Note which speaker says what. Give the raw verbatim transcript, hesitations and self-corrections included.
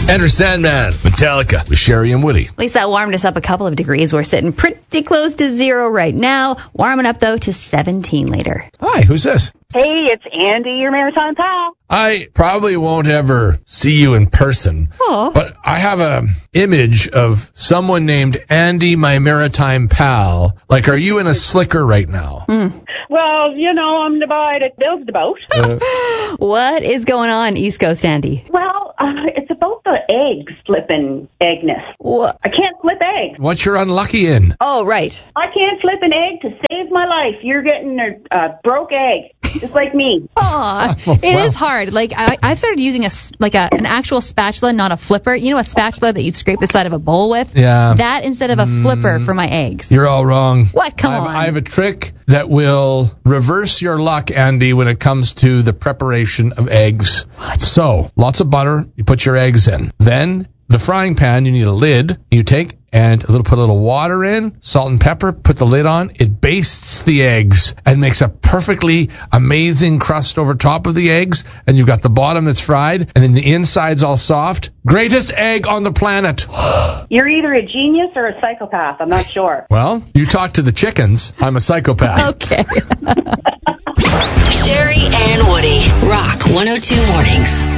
Speaker 1: Enter Sandman, Metallica, with Sherry and Woody.
Speaker 2: At least that warmed us up a couple of degrees. We're sitting pretty close to zero right now. Warming up, though, to seventeen later.
Speaker 1: Hi, who's this?
Speaker 3: Hey, it's Andy, your maritime pal.
Speaker 1: I probably won't ever see you in person,
Speaker 2: Oh.
Speaker 1: but I have a image of someone named Andy, my maritime pal. Like, are you in a slicker right now?
Speaker 2: Mm.
Speaker 3: Well, you know, I'm the guy that builds the boat.
Speaker 1: Uh,
Speaker 2: What is going on, East Coast Andy?
Speaker 3: Well, uh, it's about the egg flipping eggness.
Speaker 2: What?
Speaker 3: I can't flip eggs.
Speaker 1: what you're unlucky in?
Speaker 2: Oh, right.
Speaker 3: I can't flip an egg to save my life. You're getting a uh, broke egg, just like me.
Speaker 2: Aw,
Speaker 1: Oh,
Speaker 2: it
Speaker 1: wow.
Speaker 2: is hard. Like I, I've started using a s- like a, an actual spatula, not a flipper. You know, a spatula that you scrape the side of a bowl with.
Speaker 1: Yeah.
Speaker 2: That instead of a flipper for my eggs.
Speaker 1: You're all wrong.
Speaker 2: What? Come
Speaker 1: I have,
Speaker 2: on.
Speaker 1: I have a trick that will reverse your luck, Andy, when it comes to the preparation of eggs. What? So, lots of butter. You put your eggs in. Then, the frying pan, you need a lid. You take and a little, put a little water in, salt and pepper, put the lid on. It bastes the eggs and makes a perfectly amazing crust over top of the eggs. And you've got the bottom that's fried, and then the inside's all soft. Greatest egg on the planet.
Speaker 3: You're either a genius or a psychopath. I'm not sure.
Speaker 1: Well, you talk to the chickens. I'm a psychopath.
Speaker 2: Okay.
Speaker 4: Sherry and Woody, Rock one oh two Mornings.